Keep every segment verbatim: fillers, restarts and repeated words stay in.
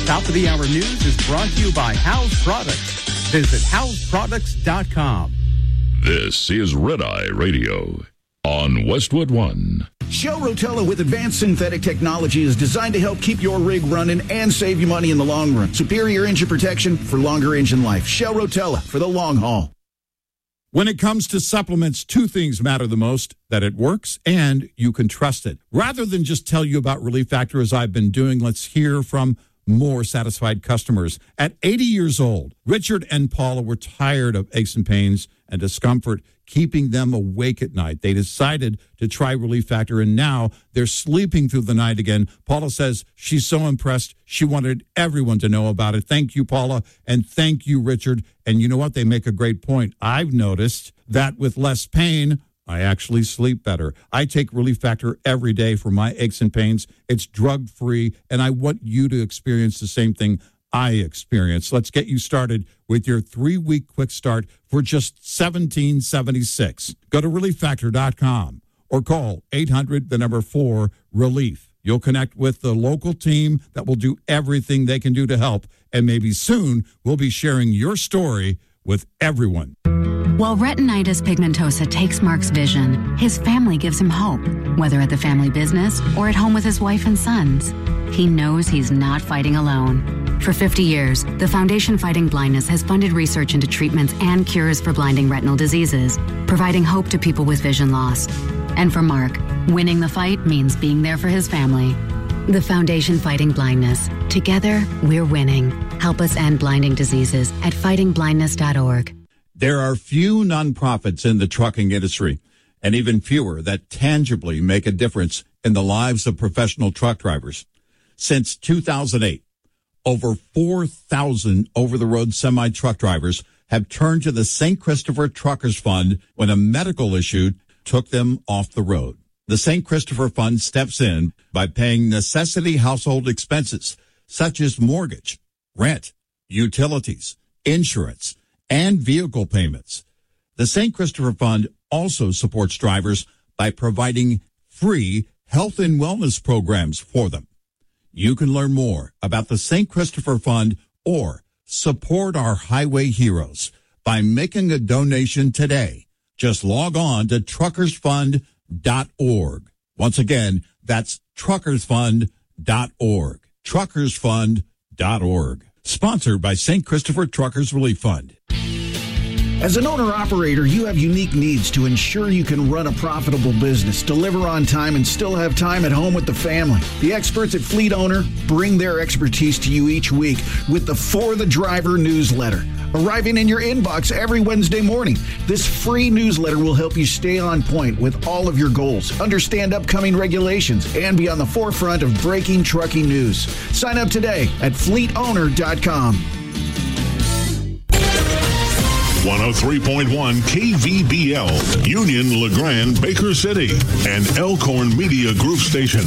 Top of the Hour News is brought to you by House Products. Visit house products dot com. This is Red Eye Radio on Westwood One. Shell Rotella with advanced synthetic technology is designed to help keep your rig running and save you money in the long run. Superior engine protection for longer engine life. Shell Rotella for the long haul. When it comes to supplements, two things matter the most: that it works and you can trust it. Rather than just tell you about Relief Factor as I've been doing, let's hear from more satisfied customers. At eighty years old, Richard and Paula were tired of aches and pains and discomfort keeping them awake at night. They decided to try Relief Factor, and now they're sleeping through the night again. Paula says she's so impressed. She wanted everyone to know about it. Thank you, Paula, and thank you, Richard. And you know what? They make a great point. I've noticed that with less pain, I actually sleep better. I take Relief Factor every day for my aches and pains. It's drug-free, and I want you to experience the same thing I experience. Let's get you started with your three-week quick start for just seventeen dollars and seventy-six cents. Go to relief factor dot com or call eight hundred, the number four, relief. You'll connect with the local team that will do everything they can do to help, and maybe soon we'll be sharing your story with everyone. While retinitis pigmentosa takes Mark's vision, his family gives him hope, whether at the family business or at home with his wife and sons. He knows he's not fighting alone. For fifty years, the Foundation Fighting Blindness has funded research into treatments and cures for blinding retinal diseases, providing hope to people with vision loss. And for Mark, winning the fight means being there for his family. The Foundation Fighting Blindness. Together, we're winning. Help us end blinding diseases at fighting blindness dot org. There are few nonprofits in the trucking industry, and even fewer that tangibly make a difference in the lives of professional truck drivers. Since two thousand eight, over four thousand over-the-road semi-truck drivers have turned to the Saint Christopher Truckers Fund when a medical issue took them off the road. The Saint Christopher Fund steps in by paying necessity household expenses such as mortgage, rent, utilities, insurance, and vehicle payments. The Saint Christopher Fund also supports drivers by providing free health and wellness programs for them. You can learn more about the Saint Christopher Fund or support our highway heroes by making a donation today. Just log on to truckers fund dot org. Once again, that's truckers fund dot org. truckers fund dot org. Sponsored by Saint Christopher Truckers Relief Fund. As an owner-operator, you have unique needs to ensure you can run a profitable business, deliver on time, and still have time at home with the family. The experts at Fleet Owner bring their expertise to you each week with the For the Driver newsletter, arriving in your inbox every Wednesday morning. This free newsletter will help you stay on point with all of your goals, understand upcoming regulations, and be on the forefront of breaking trucking news. Sign up today at fleet owner dot com. one oh three point one K V B L, Union, LeGrand, Baker City, and Elkhorn Media Group Station.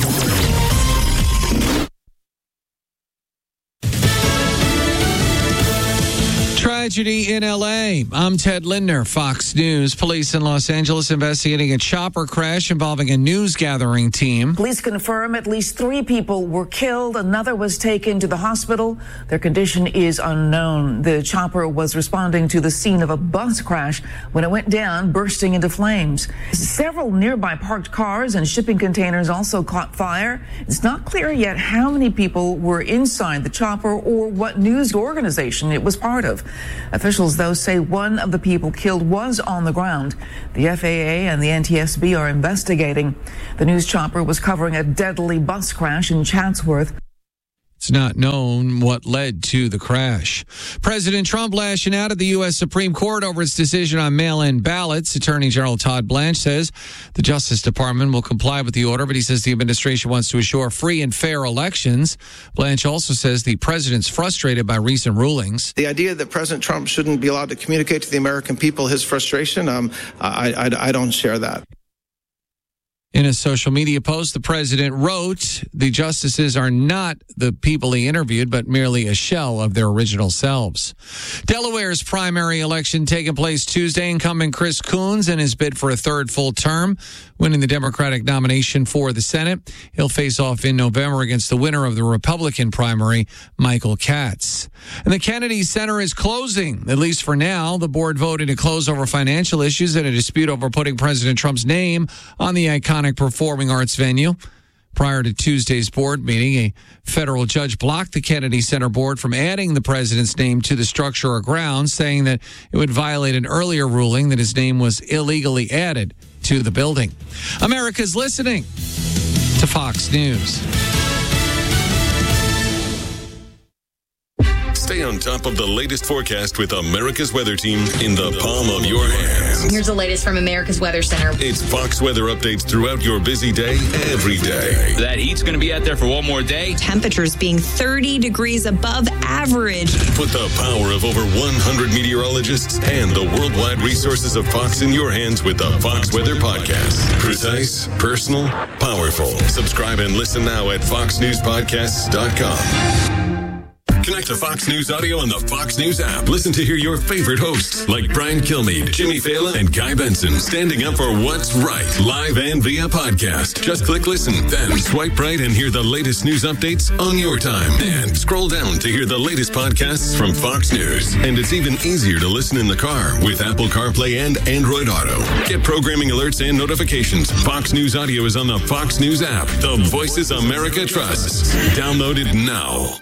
Tragedy in L A. I'm Ted Lindner, Fox News. Police in Los Angeles investigating a chopper crash involving a news gathering team. Police confirm at least three people were killed. Another was taken to the hospital. Their condition is unknown. The chopper was responding to the scene of a bus crash when it went down, bursting into flames. Several nearby parked cars and shipping containers also caught fire. It's not clear yet how many people were inside the chopper or what news organization it was part of. Officials, though, say one of the people killed was on the ground. The F A A and the N T S B are investigating. The news chopper was covering a deadly bus crash in Chatsworth. It's not known what led to the crash. President Trump lashing out at the U S Supreme Court over its decision on mail-in ballots. Attorney General Todd Blanche says the Justice Department will comply with the order, but he says the administration wants to assure free and fair elections. Blanche also says the president's frustrated by recent rulings. The idea that President Trump shouldn't be allowed to communicate to the American people his frustration, um, I, I, I don't share that. In a social media post, the president wrote, the justices are not the people he interviewed, but merely a shell of their original selves. Delaware's primary election taking place Tuesday. Incumbent Chris Coons in his bid for a third full term, winning the Democratic nomination for the Senate. He'll face off in November against the winner of the Republican primary, Michael Katz. And the Kennedy Center is closing, at least for now. The board voted to close over financial issues and a dispute over putting President Trump's name on the iconic performing arts venue. Prior to Tuesday's board meeting, a federal judge blocked the Kennedy Center board from adding the president's name to the structure or grounds, saying that it would violate an earlier ruling that his name was illegally added to the building. America's listening to Fox News. Stay on top of the latest forecast with America's Weather Team in the palm of your hands. Here's the latest from America's Weather Center. It's Fox weather updates throughout your busy day, every day. That heat's going to be out there for one more day. Temperatures being thirty degrees above average. Put the power of over one hundred meteorologists and the worldwide resources of Fox in your hands with the Fox Weather Podcast. Precise, personal, powerful. Subscribe and listen now at fox news podcasts dot com. Connect to Fox News Audio on the Fox News app. Listen to hear your favorite hosts like Brian Kilmeade, Jimmy Fallon, and Guy Benson standing up for what's right, live and via podcast. Just click listen, then swipe right and hear the latest news updates on your time. And scroll down to hear the latest podcasts from Fox News. And it's even easier to listen in the car with Apple CarPlay and Android Auto. Get programming alerts and notifications. Fox News Audio is on the Fox News app. The voices America trusts. Download it now.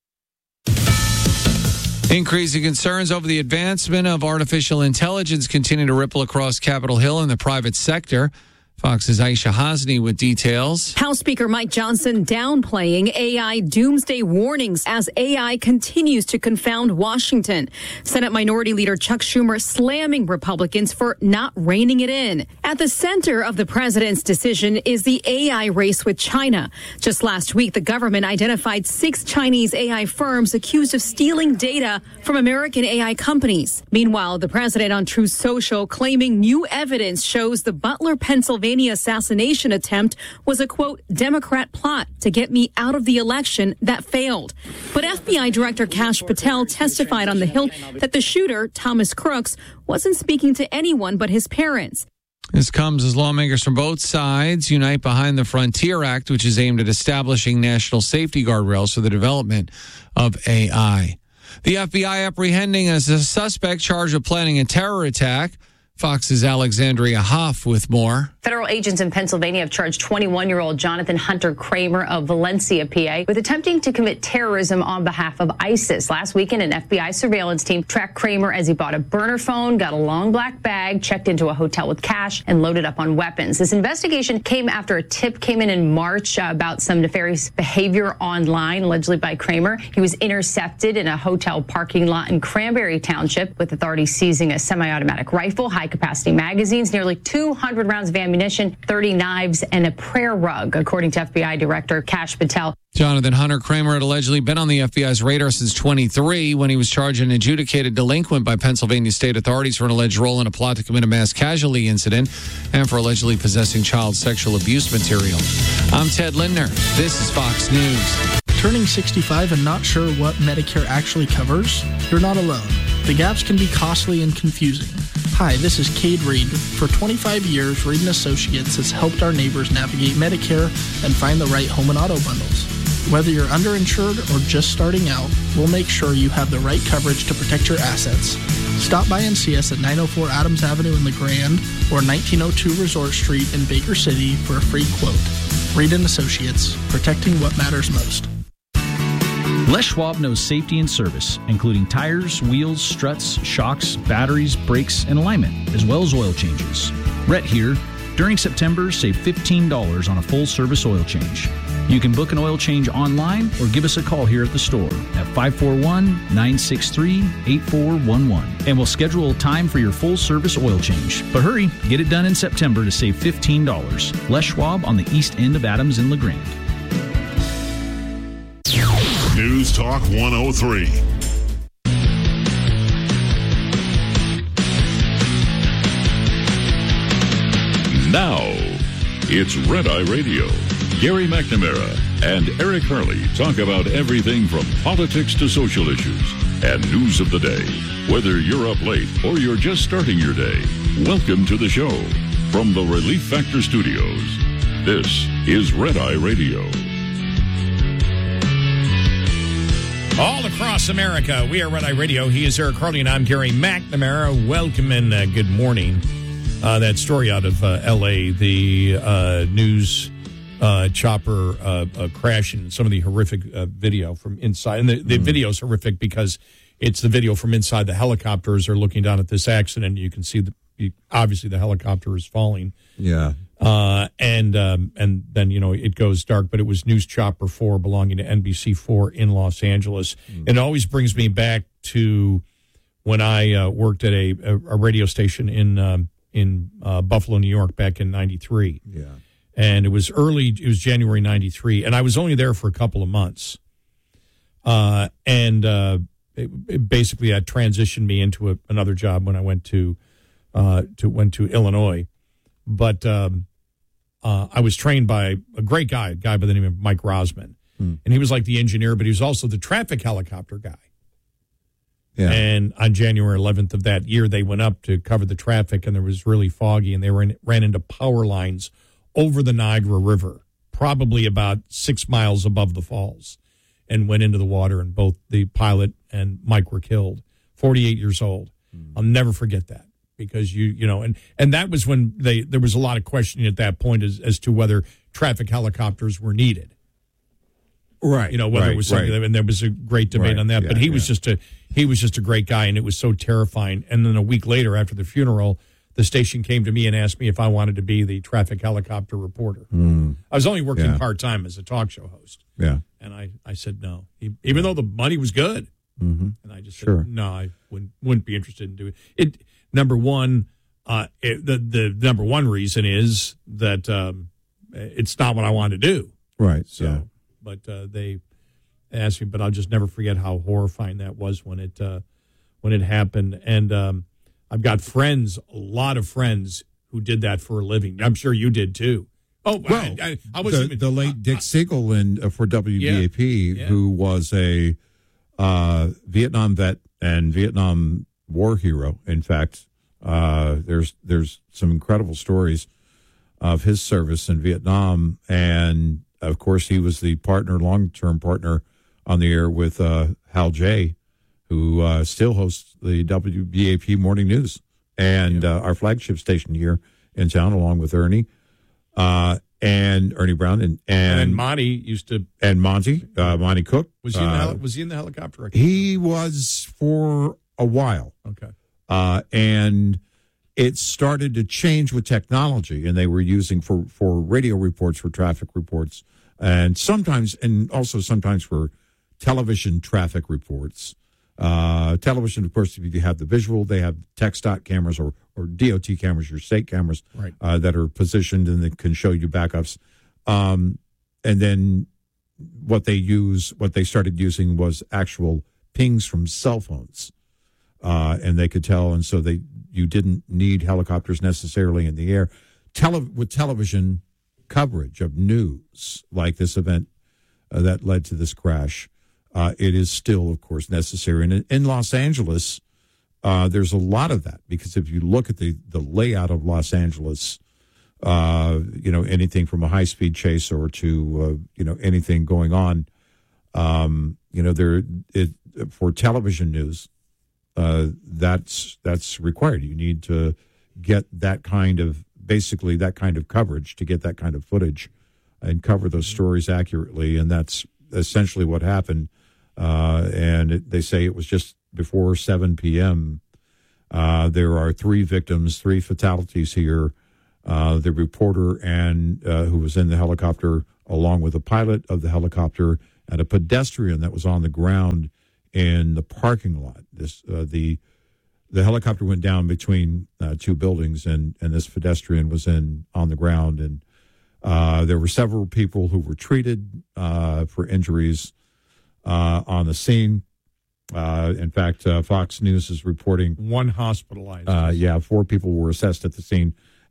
Increasing concerns over the advancement of artificial intelligence continue to ripple across Capitol Hill and the private sector. Fox's Aisha Hasni with details. House Speaker Mike Johnson downplaying A I doomsday warnings as A I continues to confound Washington. Senate Minority Leader Chuck Schumer slamming Republicans for not reining it in. At the center of the president's decision is the A I race with China. Just last week, the government identified six Chinese A I firms accused of stealing data from American A I companies. Meanwhile, the president on Truth Social claiming new evidence shows the Butler, Pennsylvania assassination attempt was a, quote, Democrat plot to get me out of the election that failed. But F B I Director Kash Patel testified on the Hill that the shooter, Thomas Crooks, wasn't speaking to anyone but his parents. This comes as lawmakers from both sides unite behind the Frontier Act, which is aimed at establishing national safety guardrails for the development of A I. The F B I apprehending as a suspect charged with planning a terror attack. Fox's Alexandria Hoff with more. Federal agents in Pennsylvania have charged twenty-one-year-old Jonathan Hunter Kramer of Valencia, P A, with attempting to commit terrorism on behalf of ISIS. Last weekend, an F B I surveillance team tracked Kramer as he bought a burner phone, got a long black bag, checked into a hotel with cash, and loaded up on weapons. This investigation came after a tip came in in March uh, about some nefarious behavior online, allegedly by Kramer. He was intercepted in a hotel parking lot in Cranberry Township, with authorities seizing a semi-automatic rifle, high-capacity magazines, nearly two hundred rounds of ammunition, thirty knives, and a prayer rug, according to F B I Director Kash Patel. Jonathan Hunter Kramer had allegedly been on the F B I's radar since twenty-three when he was charged an adjudicated delinquent by Pennsylvania state authorities for an alleged role in a plot to commit a mass casualty incident and for allegedly possessing child sexual abuse material. I'm Ted Lindner. This is Fox News. Turning sixty-five and not sure what Medicare actually covers? You're not alone. The gaps can be costly and confusing. Hi, this is Cade Reed. For twenty-five years, Reed and Associates has helped our neighbors navigate Medicare and find the right home and auto bundles. Whether you're underinsured or just starting out, we'll make sure you have the right coverage to protect your assets. Stop by and see us at nine oh four Adams Avenue in LeGrand or nineteen oh two Resort Street in Baker City for a free quote. Reed and Associates, protecting what matters most. Les Schwab knows safety and service, including tires, wheels, struts, shocks, batteries, brakes, and alignment, as well as oil changes. Rhett here. During September, save fifteen dollars on a full-service oil change. You can book an oil change online or give us a call here at the store at five four one, nine six three, eight four one one. And we'll schedule a time for your full-service oil change. But hurry, get it done in September to save fifteen dollars. Les Schwab on the east end of Adams in LeGrand. News Talk one oh three. Now, It's Red Eye Radio. Gary McNamara and Eric Harley talk about everything from politics to social issues and news of the day. Whether you're up late or you're just starting your day, welcome to the show. From the Relief Factor Studios, this is Red Eye Radio. All across America, we are Red Eye Radio. He is Eric Harley, and I'm Gary McNamara. Welcome and uh, good morning. Uh, that story out of uh, L A, the uh, news uh, chopper uh, uh, crash, and some of the horrific uh, video from inside. And the, the mm. video is horrific because it's the video from inside. The helicopters are looking down at this accident. You can see, the, you, obviously, the helicopter is falling. Yeah. Uh, and um, and then, you know, it goes dark, but it was News Chopper four belonging to N B C four in Los Angeles. Mm. It always brings me back to when I uh, worked at a, a, a radio station in um, in uh, Buffalo, New York, back in ninety-three. Yeah. And it was early, it was January ninety-three, and I was only there for a couple of months. Uh, and uh, it, it basically had transitioned me into a, another job when I went to, uh, to went to Illinois. But um, uh, I was trained by a great guy, a guy by the name of Mike Rosman. Hmm. And he was like the engineer, but he was also the traffic helicopter guy. Yeah. And on January eleventh of that year, they went up to cover the traffic, and there was really foggy, and they were in, ran into power lines over the Niagara River, probably about six miles above the falls, and went into the water, and both the pilot and Mike were killed, forty-eight years old. Mm. I'll never forget that, because, you you know, and, and that was when they there was a lot of questioning at that point as, as to whether traffic helicopters were needed. Right. You know, whether right, it was something, right. and there was a great debate right. on that, yeah, but he yeah. was just a, he was just a great guy, and it was so terrifying. And then a week later, after the funeral, the station came to me and asked me if I wanted to be the traffic helicopter reporter. Mm. I was only working yeah. part-time as a talk show host. Yeah. And I, I said no, even though the money was good. Mm-hmm. And I just said, sure. no, I wouldn't, wouldn't be interested in doing it. It number one, uh, it, the, the number one reason is that um, it's not what I want to do. Right. So, yeah. but uh, they asked me, but I'll just never forget how horrifying that was when it uh, when it happened. And um, I've got friends, a lot of friends who did that for a living. I'm sure you did too. Oh, well, I, I, I was the, even, the late Dick Siegel in, uh, for W B A P, yeah, yeah. who was a uh, Vietnam vet and Vietnam War hero. In fact, uh, there's there's some incredible stories of his service in Vietnam, and of course, he was the partner, long-term partner on the air with uh, Hal J, who uh, still hosts the W B A P Morning News and uh, our flagship station here in town, along with Ernie uh, and Ernie Brown and and, and Monty used to and Monty uh, Monty Cook. Was he in the uh, heli- was he in the helicopter? He was for a while. Okay, uh, and it started to change with technology, and they were using for for radio reports, for traffic reports, and sometimes and also sometimes for television traffic reports. Uh, television, of course, if you have the visual, they have text dot cameras or, or D O T cameras, your state cameras, right. uh, that are positioned and that can show you backups. Um, and then what they use, what they started using was actual pings from cell phones. Uh, and they could tell, and so they you didn't need helicopters necessarily in the air. Tele- with television coverage of news like this event uh, that led to this crash, Uh, it is still, of course, necessary. And in, in Los Angeles, uh, there's a lot of that, because if you look at the, the layout of Los Angeles, uh, you know, anything from a high-speed chase or to, uh, you know, anything going on, um, you know, there it for television news, uh, that's that's required. You need to get that kind of, basically that kind of coverage to get that kind of footage and cover those stories accurately. And that's essentially what happened. Uh, and it, they say it was just before seven p.m. Uh, there are three victims, three fatalities here. Uh, the reporter and uh, who was in the helicopter, along with the pilot of the helicopter and a pedestrian that was on the ground in the parking lot. This uh, the the helicopter went down between uh, two buildings, and, and this pedestrian was in on the ground. And uh, there were several people who were treated uh, for injuries uh, on the scene. Uh, in fact, uh, Fox News is reporting one hospitalized. Uh, yeah, four people were assessed at the scene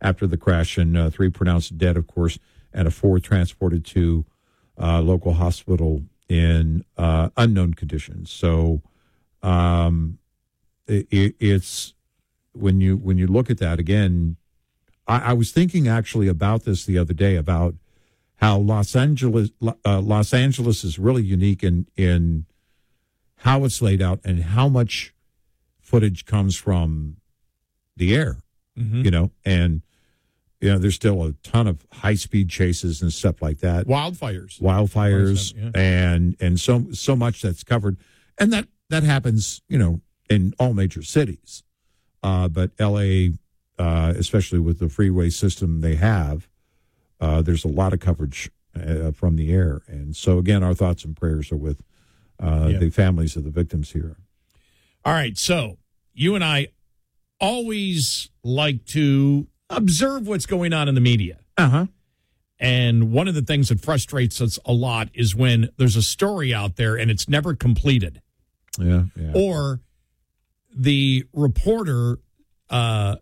after the crash, and uh, three pronounced dead, of course, and a fourth transported to uh, local hospital in uh, unknown conditions. So um, it, it's when you when you look at that again, I, I was thinking actually about this the other day about how Los Angeles uh, Los Angeles is really unique in in how it's laid out and how much footage comes from the air, mm-hmm. you know, and you know, there's still a ton of high-speed chases and stuff like that. Wildfires. Wildfires, yeah. and and so so much that's covered. And that, that happens, you know, in all major cities. Uh, but L A, uh, especially with the freeway system they have, uh, there's a lot of coverage uh, from the air. And so, again, our thoughts and prayers are with uh, yeah. the families of the victims here. All right, so you and I always like to observe what's going on in the media. Uh-huh. And one of the things that frustrates us a lot is when there's a story out there and it's never completed. Yeah. yeah. Or the reporter uh,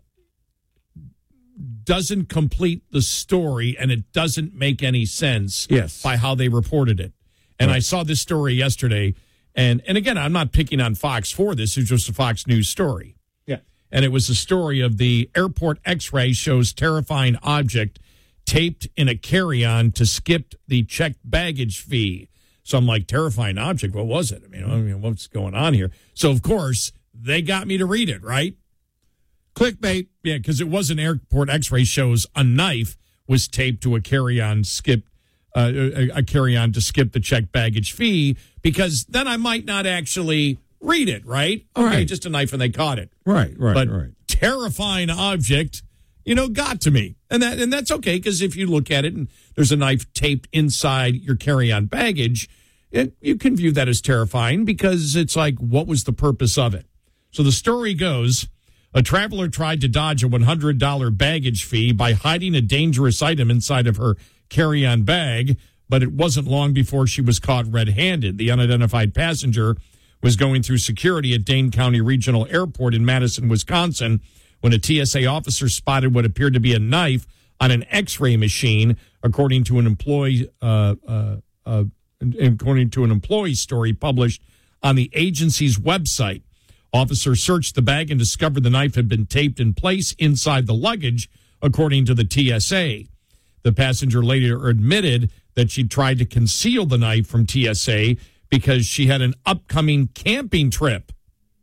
doesn't complete the story and it doesn't make any sense yes. by how they reported it. And right. I saw this story yesterday. And, and again, I'm not picking on Fox for this. It's just a Fox News story. And it was a story of the airport x-ray shows terrifying object taped in a carry-on to skip the checked baggage fee. So I'm like, terrifying object? What was it? I mean, I mean, what's going on here? So, of course, they got me to read it, right? Clickbait. Yeah, because it was an airport x-ray shows a knife was taped to a carry-on skip, uh, a, a carry-on to skip the checked baggage fee, because then I might not actually read it, right? Okay, right. Just a knife and they caught it. Right, right, but right. Terrifying object, you know, got to me. And that and that's okay, because if you look at it and there's a knife taped inside your carry-on baggage, it, you can view that as terrifying, because it's like, what was the purpose of it? So the story goes, a traveler tried to dodge a one hundred dollars baggage fee by hiding a dangerous item inside of her carry-on bag, but it wasn't long before she was caught red-handed. The unidentified passenger was going through security at Dane County Regional Airport in Madison, Wisconsin, when a T S A officer spotted what appeared to be a knife on an x-ray machine, according to an employee, uh, uh, uh, according to an employee story published on the agency's website. Officers searched the bag and discovered the knife had been taped in place inside the luggage, according to the T S A. The passenger later admitted that she tried to conceal the knife from T S A because she had an upcoming camping trip.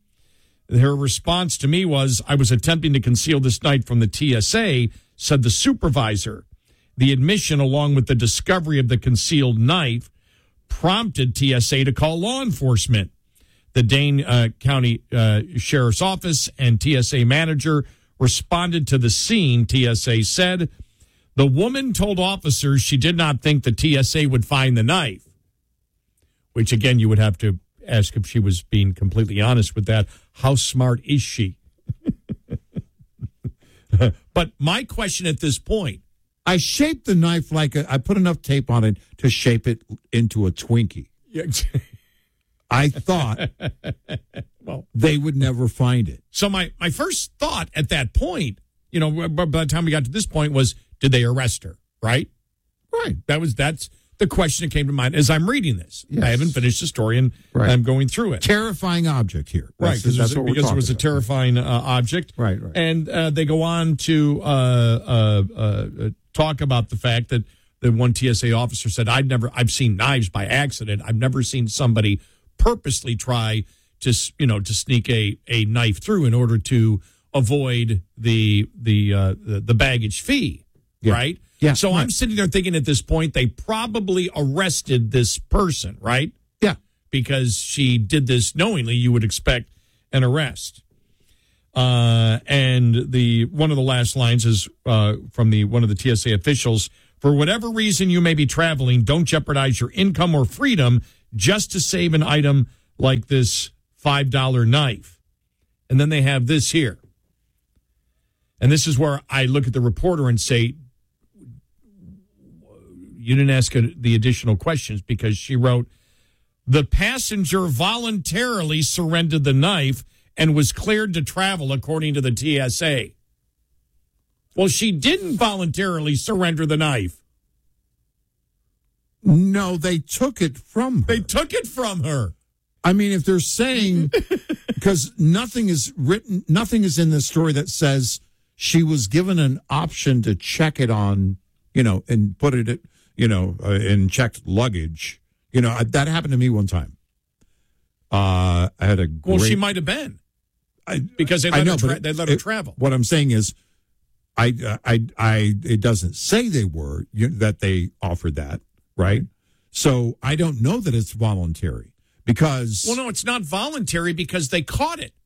Her response to me was, I was attempting to conceal this knife from the T S A, said the supervisor. The admission, along with the discovery of the concealed knife, prompted T S A to call law enforcement. The Dane uh, County uh, Sheriff's Office and T S A manager responded to the scene, T S A said. The woman told officers she did not think the T S A would find the knife. Which, again, you would have to ask if she was being completely honest with that. How smart is she? But my question at this point, I shaped the knife like a, I put enough tape on it to shape it into a Twinkie. I thought well, they would never find it. So my, my first thought at that point, you know, by the time we got to this point was, did they arrest her? Right? Right. That was, that's the question that came to mind as I'm reading this. Yes. I haven't finished the story and right. I'm going through it. Terrifying object here. Right. That's, Because that's it what we're because it was a about. terrifying uh, object. Right, right. And uh, they go on to uh, uh, uh, talk about the fact that the one T S A officer said, I've never, I've seen knives by accident. I've never seen somebody purposely try to, you know, to sneak a, a knife through in order to avoid the, the, uh, the, the baggage fee. Yeah. Right. Yeah. So right. I'm sitting there thinking at this point, they probably arrested this person, right? Yeah. Because she did this knowingly, you would expect an arrest. Uh, and the one of the last lines is uh, from the one of the T S A officials. For whatever reason you may be traveling, don't jeopardize your income or freedom just to save an item like this five dollar knife. And then they have this here. And this is where I look at the reporter and say, you didn't ask the additional questions, because she wrote, the passenger voluntarily surrendered the knife and was cleared to travel according to the T S A. Well, she didn't voluntarily surrender the knife. No, they took it from her. They took it from her. I mean, if they're saying, because nothing is written, nothing is in this story that says she was given an option to check it on, you know, and put it, you know, uh, in checked luggage. You know, that happened to me one time. Uh, I had a great, well, she might have been, I, because they let, I know, her, tra- they let her it, travel. What I'm saying is, I, I, I, it doesn't say they were you, that they offered that, right? So I don't know that it's voluntary because. Well, no, it's not voluntary because they caught it.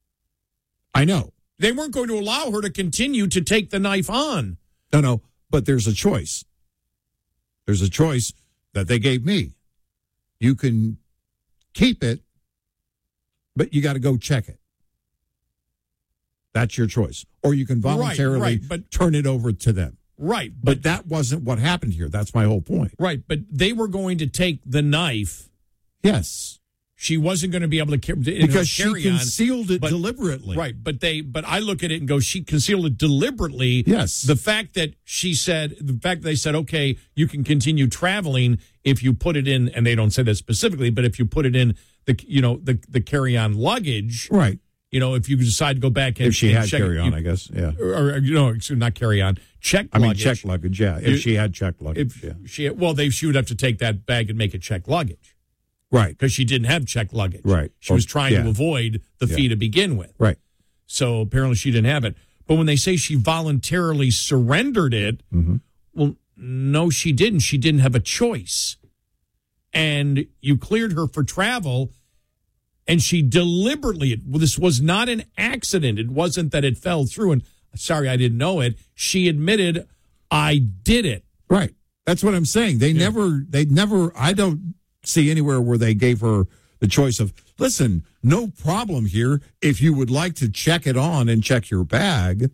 I know they weren't going to allow her to continue to take the knife on. No, no, but there's a choice. There's a choice that they gave me. You can keep it, but you got to go check it. That's your choice. Or you can voluntarily right, right, but, turn it over to them. Right. But, but that wasn't what happened here. That's my whole point. Right. But they were going to take the knife. Yes. She wasn't going to be able to carry because she carry concealed on, it but, deliberately. Right. But they but I look at it and go, she concealed it deliberately. Yes. The fact that she said the fact that they said, okay, you can continue traveling if you put it in, and they don't say that specifically, but if you put it in the you know, the, the carry on luggage. Right. You know, if you decide to go back and if she and had check, carry on, you, I guess, yeah, or, or you know, not carry on, check. I mean, luggage. check luggage, yeah. If you, she had checked luggage, if yeah. She well, they she would have to take that bag and make it check luggage, right? Because she didn't have check luggage, right? She or, was trying yeah. to avoid the yeah. fee to begin with, right? So apparently she didn't have it. But when they say she voluntarily surrendered it, mm-hmm. well, no, she didn't. She didn't have a choice, and you cleared her for travel. And she deliberately, well, this was not an accident. It wasn't that it fell through and, sorry, I didn't know it. She admitted, I did it. Right. That's what I'm saying. They yeah. never, they never, I don't see anywhere where they gave her the choice of, listen, no problem here. If you would like to check it on and check your bag.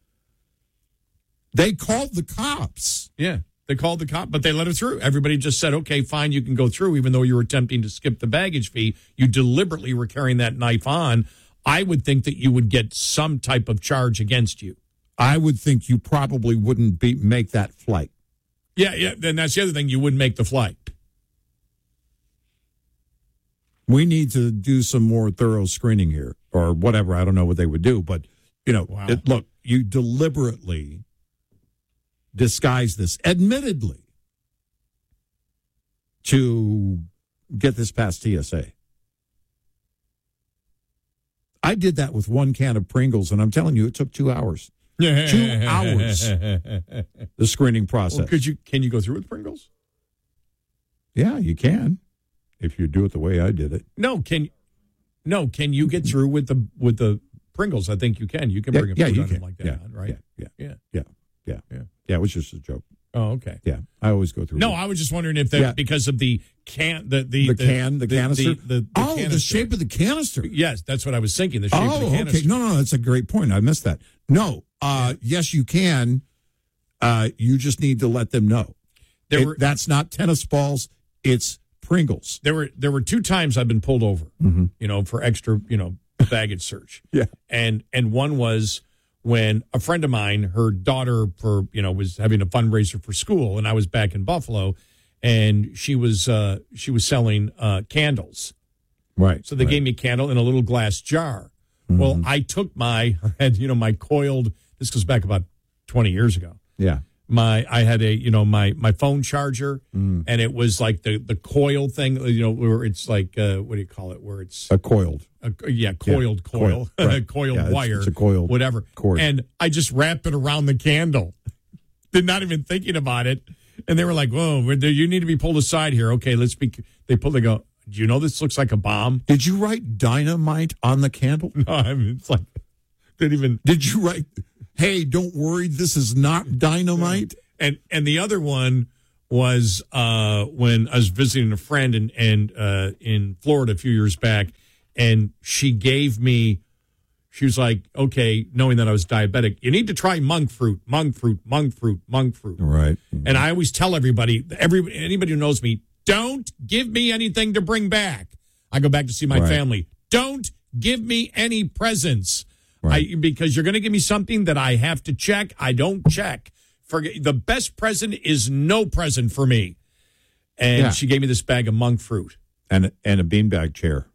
They called the cops. Yeah. They called the cop, but they let her through. Everybody just said, okay, fine, you can go through, even though you were attempting to skip the baggage fee. You deliberately were carrying that knife on. I would think that you would get some type of charge against you. I would think you probably wouldn't be make that flight. Yeah, yeah. Then that's the other thing. You wouldn't make the flight. We need to do some more thorough screening here or whatever. I don't know what they would do, but, you know, wow. it, look, you deliberately disguise this, admittedly, to get this past T S A. I did that with one can of Pringles, and I'm telling you, it took two hours. two hours, the screening process. Well, could you? Can you go through with Pringles? Yeah, you can, if you do it the way I did it. No, can no, can you get through with the with the Pringles? I think you can. You can yeah, bring a yeah, food you on can. them like that, yeah, right? Yeah, yeah, yeah, yeah, yeah, yeah. It was just a joke. Oh, okay. Yeah, I always go through. No, it. I was just wondering if that yeah. because of the can, the the, the, the can, the, the canister. The, the, the oh, canister. the shape of the canister. Yes, that's what I was thinking. The shape oh, of the canister. okay. No, no, that's a great point. I missed that. No, uh, yes, you can. Uh, you just need to let them know. There it, were, that's not tennis balls. It's Pringles. There were there were two times I've been pulled over. Mm-hmm. You know, for extra, you know, baggage search. Yeah, and and one was when a friend of mine, her daughter, for you know, was having a fundraiser for school, and I was back in Buffalo, and she was uh, she was selling uh, candles. Right. So they right. gave me a candle in a little glass jar. Mm-hmm. Well, I took my had you know my coiled. This goes back about twenty years ago. Yeah. My I had a you know my my phone charger, mm. and it was like the the coil thing, you know, where it's like uh, what do you call it? Where it's a coiled. A, yeah, coiled yeah, coil, coil, right. coiled yeah, wire, it's, it's a coiled whatever. Cord. And I just wrapped it around the candle, did not even thinking about it. And they were like, "Whoa, you need to be pulled aside here." Okay, let's be. They pull. They go. Do you know this looks like a bomb? Did you write dynamite on the candle? No, I mean it's like didn't even. Did you write? Hey, don't worry, this is not dynamite. And and the other one was uh, when I was visiting a friend in and uh, in Florida a few years back, and she gave me. She was like, "Okay," knowing that I was diabetic, you need to try monk fruit, monk fruit, monk fruit, monk fruit. Right. And I always tell everybody, every anybody who knows me, don't give me anything to bring back. I go back to see my right. family. Don't give me any presents. I, because you're going to give me something that I have to check. I don't check. Forget, the best present is no present for me. And Yeah. she gave me this bag of monk fruit. And, and a beanbag chair.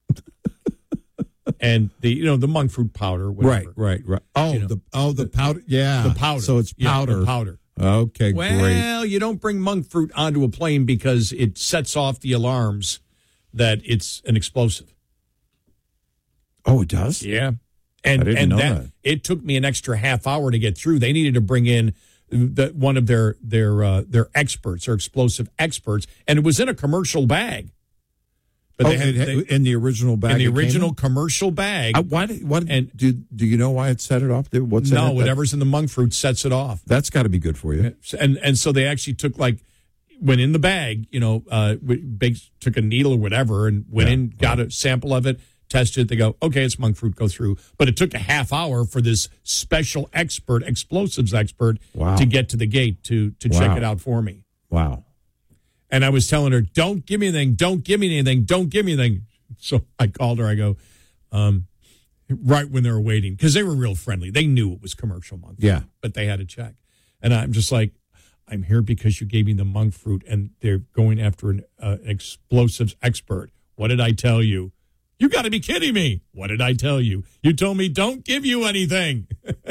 And the you know the monk fruit powder, whatever. Right, right, right. Oh, You know, the oh the powder, yeah, the powder. So it's Yeah, powder, the powder. Okay, great. Well, you don't bring monk fruit onto a plane because it sets off the alarms that it's an explosive. Oh, it does. Yeah, and I didn't and know that, that. it took me an extra half hour to get through. They needed to bring in the, one of their their uh, their experts or explosive experts, and it was in a commercial bag. But oh, they had, it- they, in the original bag, in the it came original in? commercial bag. Uh, why? Did, what? And- do do you know why it set it off? What's in it? no, That- whatever's in the monk fruit sets it off. That's got to be good for you. And and so they actually took like went in the bag, you know, uh, baked, took a needle or whatever, and went Yeah, in, got a sample of it, tested it. They go, okay, it's monk fruit, go through. But it took a half hour for this special expert, explosives expert, Wow. to get to the gate to to check Wow. it out for me. Wow. And I was telling her, don't give me anything, don't give me anything, don't give me anything. So I called her. I go, um, right when they were waiting, because they were real friendly. They knew it was commercial monk fruit, Yeah. but they had to check. And I'm just like, I'm here because you gave me the monk fruit, and they're going after an uh, explosives expert. What did I tell you? You got to be kidding me. What did I tell you? You told me don't give you anything.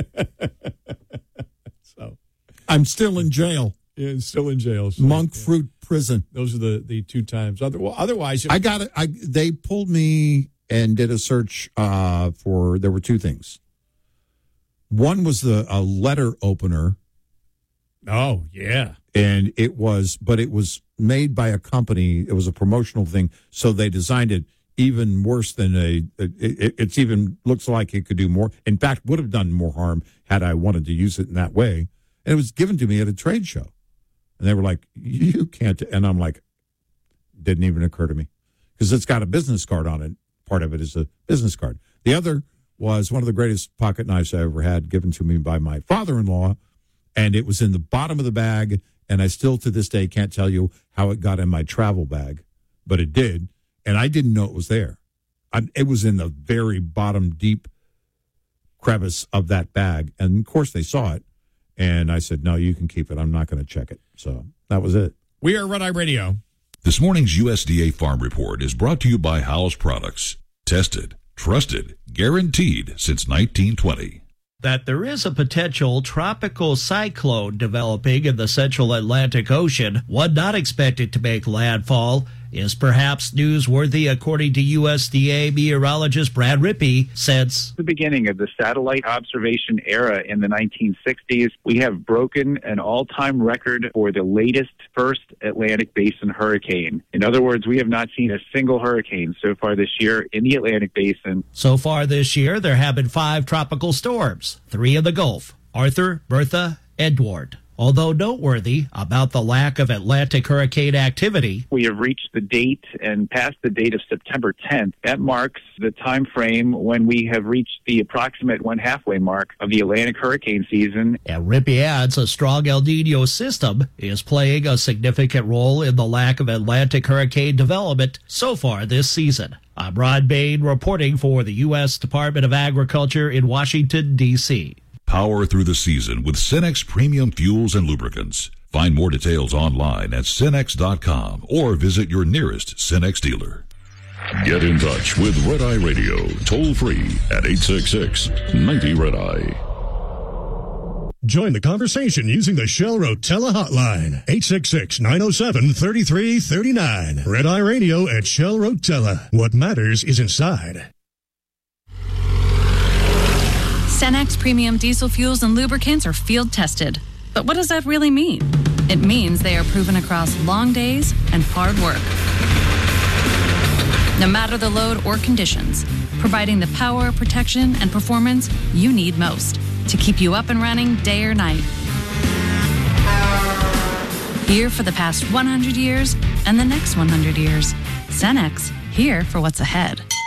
So I'm still in jail. yeah, still in jail. So, Monk yeah. fruit prison. Those are the, the two times. Other, well, otherwise, I got it. I they pulled me and did a search uh, for. There were two things. One was the a letter opener, oh yeah. and it was, but it was made by a company. It was a promotional thing, so they designed it even worse than a. It, it, it's even looks like it could do more. In fact, would have done more harm had I wanted to use it in that way. And it was given to me at a trade show, and they were like, "You can't." And I'm like, didn't even occur to me because it's got a business card on it. Part of it is a business card. The other was one of the greatest pocket knives I ever had, given to me by my father-in-law, and it was in the bottom of the bag, and I still to this day can't tell you how it got in my travel bag, but it did, and I didn't know it was there. I, it was in the very bottom, deep crevice of that bag, and of course they saw it, and I said, no, you can keep it. I'm not going to check it. So that was it. We are Red Eye Radio. This morning's U S D A Farm Report is brought to you by Howes Products. Tested, trusted, guaranteed since nineteen twenty. That there is a potential tropical cyclone developing in the central Atlantic Ocean, one not expected to make landfall, is perhaps newsworthy according to U S D A meteorologist Brad Rippey, since the beginning of the satellite observation era in the nineteen sixties, we have broken an all-time record for the latest first Atlantic Basin hurricane. In other words, we have not seen a single hurricane so far this year in the Atlantic Basin. So far this year, there have been five tropical storms, three in the Gulf, Arthur, Bertha, Edward. Although noteworthy about the lack of Atlantic hurricane activity. We have reached the date and past the date of September tenth. That marks the time frame when we have reached the approximate one halfway mark of the Atlantic hurricane season. And Rippey adds a strong El Nino system is playing a significant role in the lack of Atlantic hurricane development so far this season. I'm Ron Bain reporting for the U S Department of Agriculture in Washington, D C Power through the season with Cenex Premium Fuels and Lubricants. Find more details online at Cenex dot com or visit your nearest Cenex dealer. Get in touch with Red Eye Radio, toll free at eight six six, nine zero Red Eye. Join the conversation using the Shell Rotella hotline, eight six six, nine oh seven, three three three nine. Red Eye Radio at Shell Rotella. What matters is inside. Cenex Premium Diesel Fuels and Lubricants are field tested. But what does that really mean? It means they are proven across long days and hard work. No matter the load or conditions, providing the power, protection, and performance you need most to keep you up and running day or night. Here for the past one hundred years and the next one hundred years. Cenex, here for what's ahead.